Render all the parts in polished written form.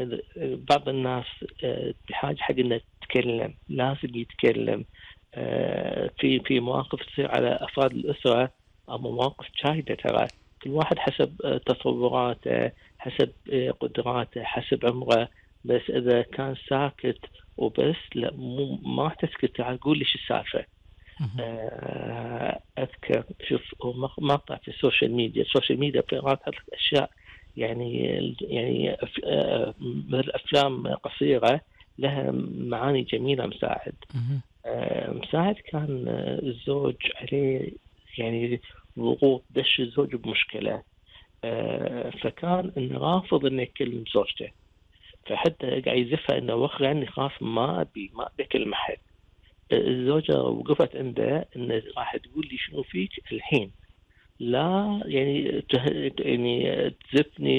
بعض الناس بحاجة حق إنه تتكلم، لازم يتكلم في مواقف تصير على أفراد الأسرة، أو مواقف شاهدة. ترى كل واحد حسب تصوراته، حسب قدراته، حسب عمره. بس إذا كان ساكت وبس، لا، ما تسكت، تعال قول لي شو السالفة. أذكر شوف مقطع في السوشيال ميديا في أشياء، يعني مثل أفلام قصيرة لها معاني جميلة. مساعد كان الزوج عليه يعني ضغوط، دش الزوج بمشكلة، فكان إنه رافض إنه يكلم زوجته، فحتى قاعد يزفها إنه وخر عني، خاف ما أبي أكلم أحد. الزوجة وقفت عنده إنه راح تقول لي شنو فيك الحين، لا يعني تزفني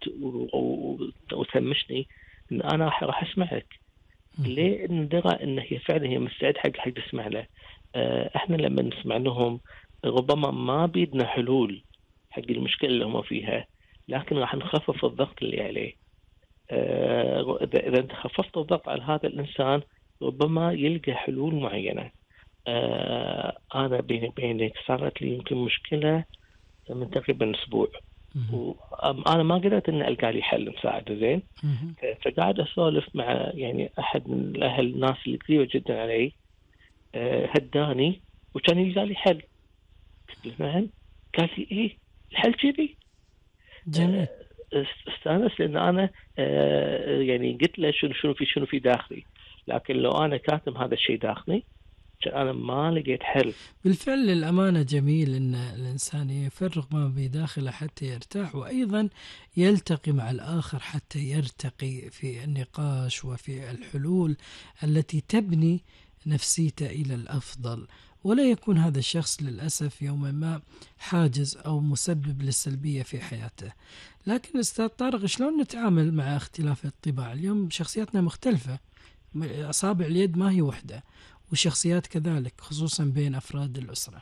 وتهمشني، إن أنا راح أسمعك. ليه؟ إن درى إن هي فعلا هي مستعد حق تسمع له. إحنا لما نسمع لهم ربما ما بيدنا حلول حق المشكلة اللي هم فيها، لكن راح نخفف الضغط اللي عليه. إذا أنت خففت الضغط على هذا الإنسان، ربما يلقى حلول معينة. أنا بيني وبينك صارت لي يمكن مشكلة من تقريبا أسبوع، وأنا ما قدرت إن ألقى لي حل مساعدة زين. فقاعد أسولف مع يعني أحد من الأهل، الناس اللي قريبة جدا علي، هداني وكان يلقى لي حل. قلت له نعم. قال لي إيه الحل كذي. جميل. استانس، لأن أنا يعني قلت له شنو في داخلي، لكن لو أنا كاتم هذا الشيء داخلي أنا ما لقيت حل. بالفعل للأمانة جميل أن الإنسان يفرغ ما بداخله حتى يرتاح، وأيضا يلتقي مع الآخر حتى يرتقي في النقاش وفي الحلول التي تبني نفسيته إلى الأفضل، ولا يكون هذا الشخص للأسف يوما ما حاجز أو مسبب للسلبية في حياته. لكن أستاذ طارق، شلون نتعامل مع اختلاف الطباع؟ اليوم شخصياتنا مختلفة، أصابع اليد ما هي وحدة، وشخصيات كذلك، خصوصا بين أفراد الأسرة.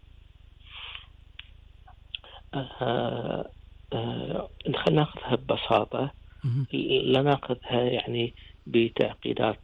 خلينا ناخذها ببساطة، لا ناخذها يعني بتعقيدات.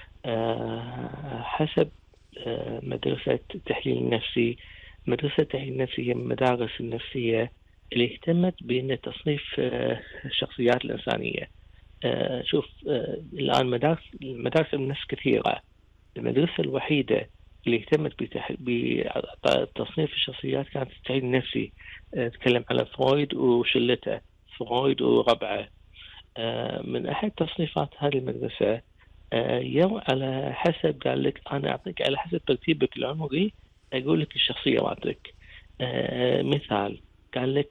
حسب مدرسة التحليل النفسي. مدرسة التحليل النفسي هي المدارس النفسية اللي اهتمت بأن تصنيف الشخصيات الإنسانية. شوف، الآن مدارس النفس كثيرة. المدرسة الوحيدة اللي اهتمت بتصنيف الشخصيات كانت التحليل النفسي. تكلم على فرويد وشلته، فرويد وربعه. من أحد تصنيفات هذه المدرسة يو على حسب، قال لك أنا أعطيك على حسب ترتيبك العمري أقول لك الشخصية مالتك. مثال، قال لك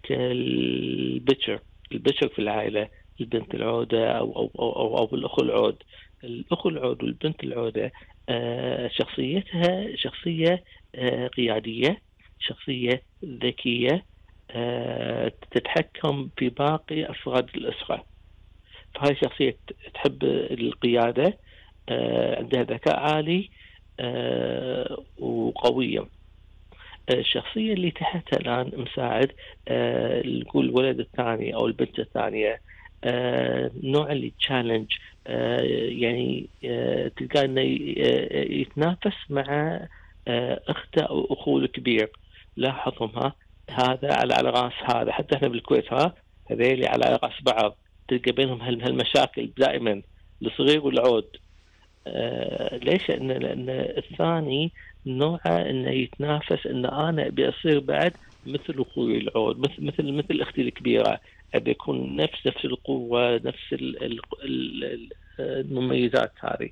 البشر في العائلة، البنت العودة أو الأخو العود. الأخو العود والبنت العودة شخصيتها شخصية قيادية، شخصية ذكية، تتحكم في باقي أفراد الأسرة. فهذه شخصية تحب القيادة، عندها ذكاء عالي، وقوية. الشخصية اللي تحتها الآن مساعد، نقول الولد الثاني أو البنت الثانية، نوع اللي تشالنج، يعني تلقى إنه يتنافس مع أخته أو أخوه الكبير. لاحظهم، هذا على رأس هذا. حتى احنا بالكويت هذيلي على رأس بعض، تلقى بينهم هالمشاكل دائما، الصغير والعود. ليش؟ لأن الثاني نوعه إنه يتنافس، إن أنا أبي أصير بعد مثل أخوي العود، مثل أختي الكبيرة، أبي أكون نفس القوة، نفس المميزات هذه.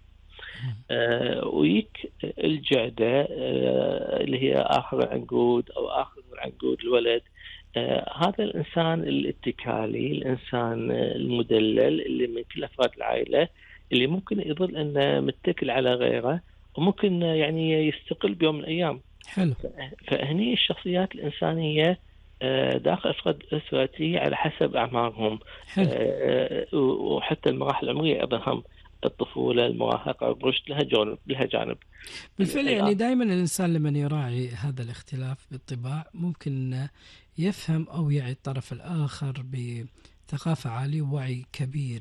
ويك الجعدة اللي هي آخر عنقود أو آخر عنقود الولد. هذا الإنسان الاتكالي، الإنسان المدلل اللي من كل أفراد العائلة، اللي ممكن يظل أنه متكل على غيره، وممكن يعني يستقل بيوم من الأيام. حلو. فهني الشخصيات الإنسانية داخل أفراد أسرتي على حسب أعمارهم. حلو. وحتى المراحل العمرية أيضا هم، الطفولة، المراهقة، الرشد، لها جانب. بالفعل يعني دائما الإنسان لمن يراعي هذا الاختلاف بالطباع ممكن يفهم أو يعي الطرف الآخر بثقافة عالية ووعي كبير